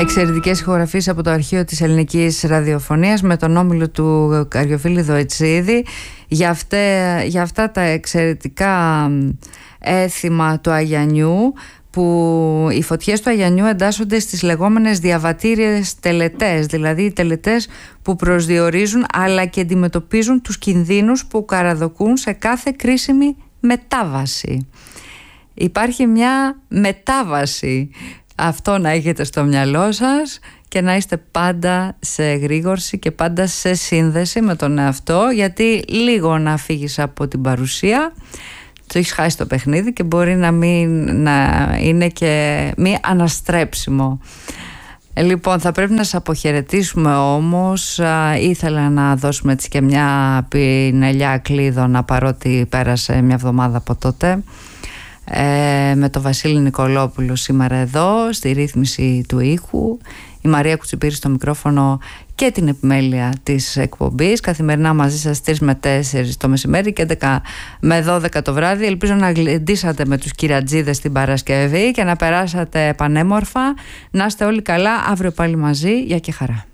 Εξαιρετικές ηχογραφίες από το αρχείο της ελληνικής ραδιοφωνίας με τον όμιλο του Καριοφίλη Δοετσίδη για αυτά τα εξαιρετικά έθιμα του Αγιανιού, που οι φωτιές του Αγιανιού εντάσσονται στις λεγόμενες διαβατήριες τελετές, δηλαδή οι τελετές που προσδιορίζουν αλλά και αντιμετωπίζουν τους κινδύνους που καραδοκούν σε κάθε κρίσιμη μετάβαση. Υπάρχει μια μετάβαση. Αυτό να έχετε στο μυαλό σας και να είστε πάντα σε εγρήγορση και πάντα σε σύνδεση με τον εαυτό, γιατί λίγο να φύγεις από την παρουσία το έχεις χάσει το παιχνίδι και μπορεί να είναι και μη αναστρέψιμο. Λοιπόν, θα πρέπει να σας αποχαιρετήσουμε όμως. Ήθελα να δώσουμε έτσι και μια πινελιά κλείδωνα, παρότι πέρασε μια εβδομάδα από τότε, με τον Βασίλη Νικολόπουλο σήμερα εδώ στη ρύθμιση του ήχου, η Μαρία Κουτσιπήρη στο μικρόφωνο και την επιμέλεια της εκπομπής. Καθημερινά μαζί σας 3 με 4 το μεσημέρι και 11 με 12 το βράδυ. Ελπίζω να γλεντήσατε με τους κυρατζίδες την Παρασκευή και να περάσατε πανέμορφα. Να είστε όλοι καλά. Αύριο πάλι μαζί. Γεια και χαρά.